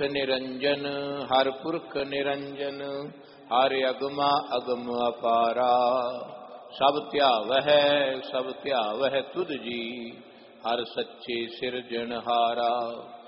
निरंजन हर पुरख निरंजन, हर अगमा अगम अपारा। सब त्यावह तुझ जी, हर सच्चे सिरजनहारा।